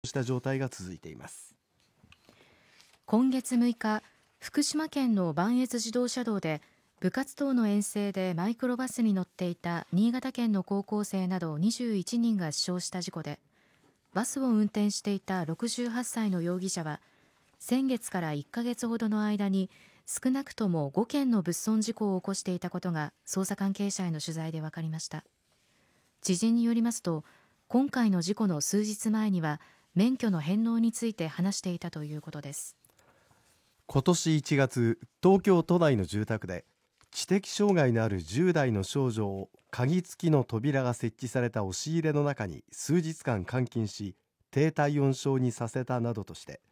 した状態が続いています。 今月6日、福島県の磐越自動車道で部活動の遠征でマイクロバスに乗っていた新潟県の高校生など21人が死傷した事故で、バスを運転していた68歳の容疑者は先月から1ヶ月ほどの間に少なくとも5件の物損事故を起こしていたことが捜査関係者への取材で分かりました。知人によりますと、今回の事故の数日前には免許の返納について話していたということです。 今年1月、東京都内の住宅で知的障害のある10代の少女を鍵付きの扉が設置された押し入れの中に数日間監禁し低体温症にさせたなどとして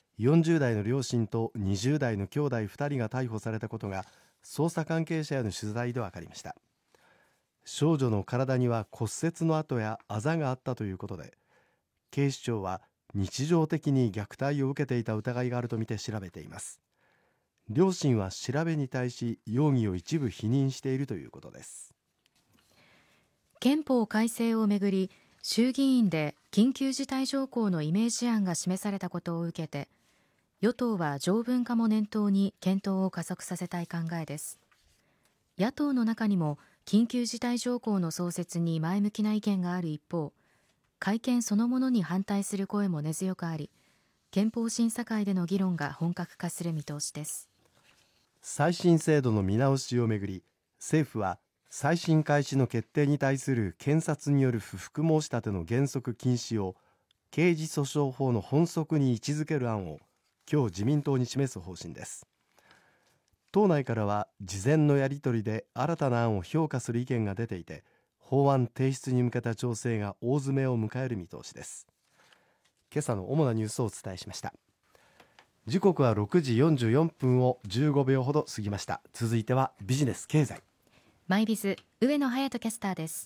40代の両親と20代の兄弟2人が逮捕されたことが捜査関係者への取材で分かりました。少女の体には骨折の跡やあざがあったということで、警視庁は日常的に虐待を受けていた疑いがあるとみて調べています。両親は調べに対し容疑を一部否認しているということです。 憲法改正をめぐり、衆議院で緊急事態条項のイメージ案が示されたことを受けて、与党は条文化も念頭に検討を加速させたい考えです。野党の中にも緊急事態条項の創設に前向きな意見がある一方、改憲そのものに反対する声も根強くあり、憲法審査会での議論が本格化する見通しです。 再審制度の見直しをめぐり、政府は再審開始の決定に対する検察による不服申し立ての原則禁止を刑事訴訟法の本則に位置づける案を今日自民党に示す方針です。党内からは事前のやり取りで新たな案を評価する意見が出ていて、法案提出に向けた調整が大詰めを迎える見通しです。今朝の主なニュースをお伝えしました。時刻は6時44分を15秒ほど過ぎました。続いてはビジネス経済マイビズ上野隼人キャスターです。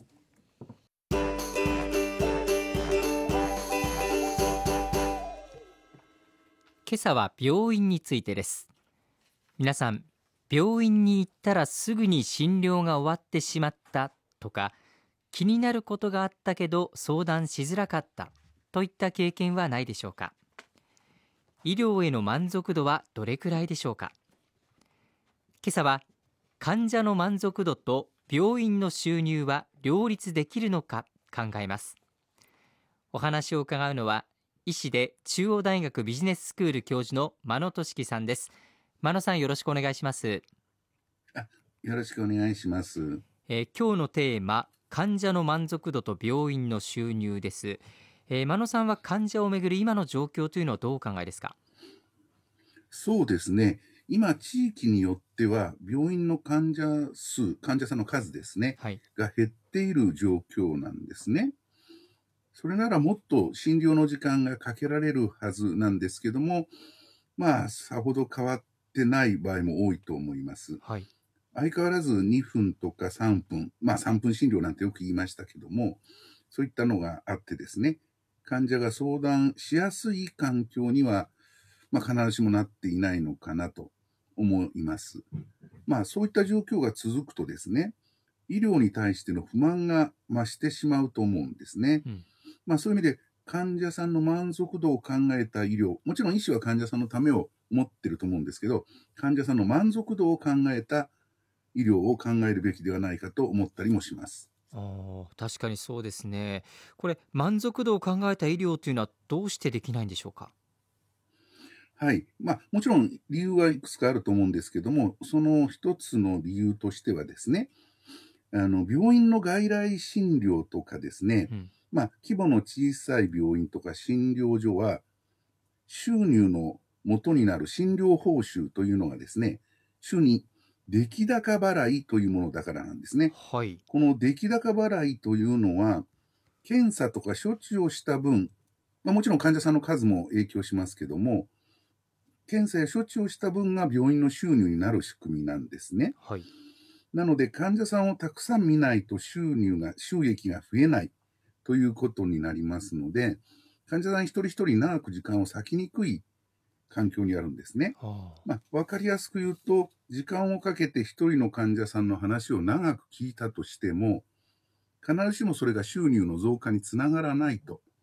今朝は病院についてです。皆さん、病院に行ったらすぐに診療が終わってしまったとか、気になることがあったけど相談しづらかったといった経験はないでしょうか。医療への満足度はどれくらいでしょうか。今朝は患者の満足度と病院の収入は両立できるのか考えます。お話を伺うのは医師で中央大学ビジネススクール教授の間野俊樹さんです。間野さん、よろしくお願いします。 よろしくお願いします。 今日のテーマ、患者の満足度と病院の収入です。間野さんは患者をめぐる今の状況というのはどうお考えですか。 そうですね。今、地域によっては、病院の患者さんの数ですね、 はい、 が減っている状況なんですね。それならもっと診療の時間がかけられるはずなんですけども、さほど変わってない場合も多いと思います。 はい、 相変わらず2分とか3分、3分診療なんてよく言いましたけども、そういったのがあってですね、患者が相談しやすい環境には、必ずしもなっていないのかなと思います。そういった状況が続くとですね、医療に対しての不満が増してしまうと思うんですね。そういう意味で患者さんの満足度を考えた医療、もちろん医師は患者さんのためを思ってると思うんですけど、患者さんの満足度を考えた医療を考えるべきではないかと思ったりもします。 確かにそうですね。これ、満足度を考えた医療というのはどうしてできないんでしょうか。 はい。もちろん理由はいくつかあると思うんですけども、その一つの理由としてはですね、病院の外来診療とかですね、規模の小さい病院とか診療所は、収入の元になる診療報酬というのがですね、主に出来高払いというものだからなんですね。 はい、 この出来高払いというのは、検査とか処置をした分、もちろん患者さんの数も影響しますけども、検査や処置をした分が病院の収入になる仕組みなんですね。 はい、 なので患者さんをたくさん見ないと収益が増えないということになりますので、患者さん一人一人長く時間を割きにくい環境にあるんですね。わかりやすく言うと、時間をかけて一人の患者さんの話を長く聞いたとしても、必ずしもそれが収入の増加につながらないと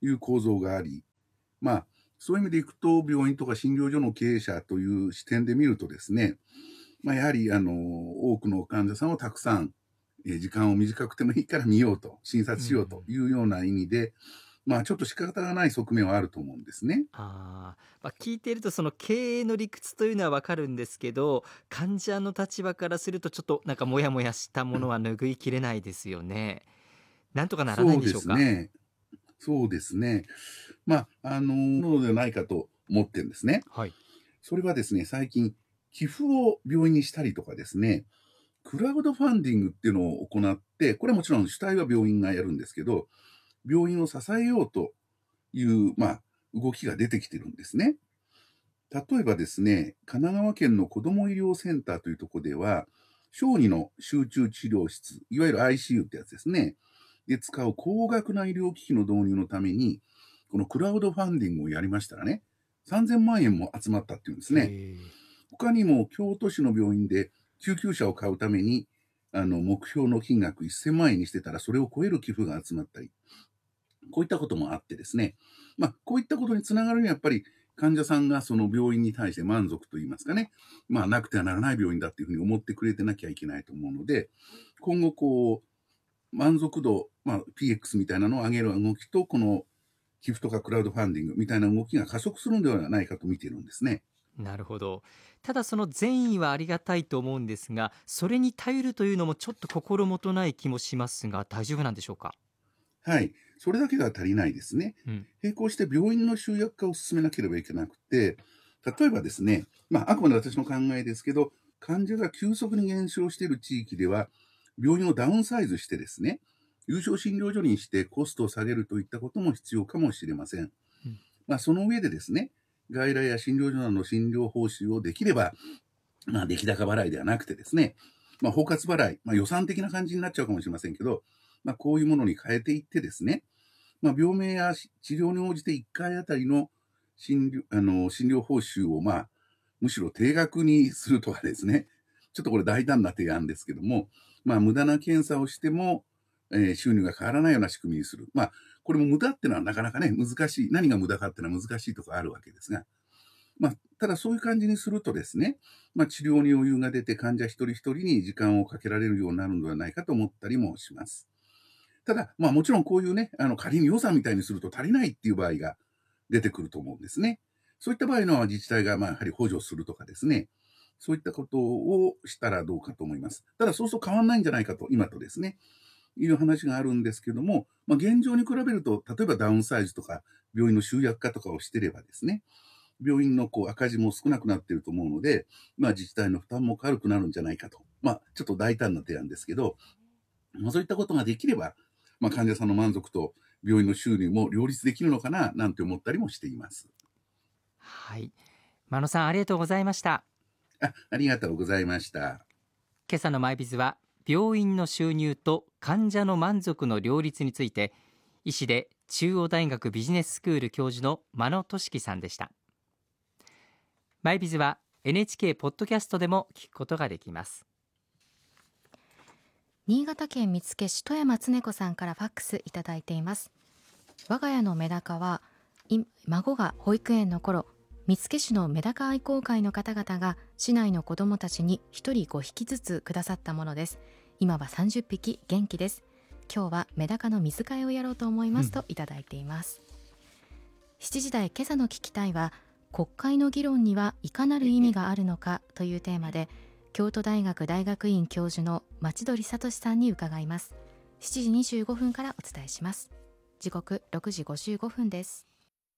いう構造があり、そういう意味でいくと、病院とか診療所の経営者という視点で見るとですね、やはり多くの患者さんをたくさん、時間を短くてもいいから見ようと、診察しようというような意味で、ちょっと仕方がない側面はあると思うんですね。 聞いているとその経営の理屈というのは分かるんですけど、患者の立場からするとちょっとなんかモヤモヤしたものは拭いきれないですよね。なんとかならないんでしょうか。 そうですね。ものではないかと思ってるんですね。 はい。 それはですね、最近寄付を病院にしたりとかですね、クラウドファンディングっていうのを行って、これはもちろん主体は病院がやるんですけど、病院を支えようという、動きが出てきてるんですね。例えばですね、神奈川県の子ども医療センターというところでは、小児の集中治療室、いわゆる ICU ってやつですね、で使う高額な医療機器の導入のために、このクラウドファンディングをやりましたらね、3000万円も集まったっていうんですね。他にも京都市の病院で救急車を買うために、目標の金額1000万円にしてたら、それを超える寄付が集まったり、こういったこともあってですね、こういったことにつながるにはやっぱり患者さんがその病院に対して満足といいますかね、なくてはならない病院だっていうふうに思ってくれてなきゃいけないと思うので、今後満足度、PX みたいなのを上げる動きと、この寄付とかクラウドファンディングみたいな動きが加速するのではないかと見ているんですね。 なるほど。ただその善意はありがたいと思うんですが、それに頼るというのもちょっと心もとない気もしますが、大丈夫なんでしょうか。 はい、それだけでは足りないですね。並行して病院の集約化を進めなければいけなくて、例えばですね、あくまで私の考えですけど、患者が急速に減少している地域では、病院をダウンサイズしてですね、有償診療所にしてコストを下げるといったことも必要かもしれません。その上でですね、外来や診療所などの診療報酬をできれば、出来高払いではなくてですね、包括払い、予算的な感じになっちゃうかもしれませんけど、こういうものに変えていってですね、病名や治療に応じて1回あたりの診療報酬をむしろ低額にするとかですね、ちょっとこれ大胆な提案ですけども、無駄な検査をしても、収入が変わらないような仕組みにする。これも無駄っていうのはなかなかね、難しい。何が無駄かっていうのは難しいところあるわけですが、ただそういう感じにするとですね、治療に余裕が出て患者一人一人に時間をかけられるようになるのではないかと思ったりもします。ただ、もちろんこういうね、仮に予算みたいにすると足りないっていう場合が出てくると思うんですね。そういった場合のは自治体がやはり補助するとかですね、そういったことをしたらどうかと思います。ただそうすると変わらないんじゃないかと、今とですね、いう話があるんですけども、現状に比べると、例えばダウンサイズとか、病院の集約化とかをしてればですね、病院の赤字も少なくなっていると思うので、自治体の負担も軽くなるんじゃないかと。ちょっと大胆な提案ですけど、そういったことができれば、患者さんの満足と病院の収入も両立できるのかな、なんて思ったりもしています。 はい。真野さん、ありがとうございました。 ありがとうございました。 今朝のマイビズは、病院の収入と患者の満足の両立について、医師で中央大学ビジネススクール教授の真野俊樹さんでした。マイビズは NHK ポッドキャストでも聞くことができます。 新潟県見附市富山恒子さんからファックスいただいています。我が家のメダカは孫が保育園の頃、見附市のメダカ愛好会の方々が市内の子どもたちに1人5匹ずつくださったものです。今は30匹元気です。今日はメダカの水替えをやろうと思います、といただいています。7時台今朝の聞きたいは、国会の議論にはいかなる意味があるのかというテーマで、京都大学大学院教授の町鳥聡さんに伺います。7時25分からお伝えします。時刻6時55分です。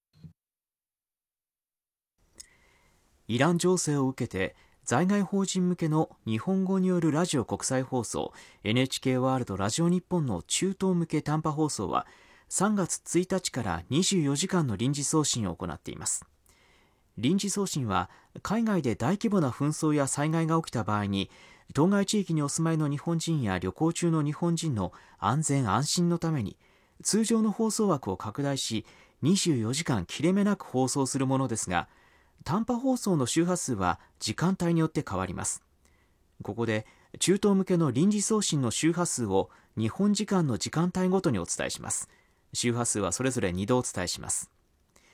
イラン情勢を受けて在外邦人向けの日本語によるラジオ国際放送 NHK ワールドラジオ日本の中東向け短波放送は3月1日から24時間の臨時送信を行っています。臨時送信は海外で大規模な紛争や災害が起きた場合に、当該地域にお住まいの日本人や旅行中の日本人の安全安心のために通常の放送枠を拡大し24時間切れ目なく放送するものですが、短波放送の周波数は時間帯によって変わります。ここで中東向けの臨時送信の周波数を日本時間の時間帯ごとにお伝えします。 周波数はそれぞれ2度お伝えします。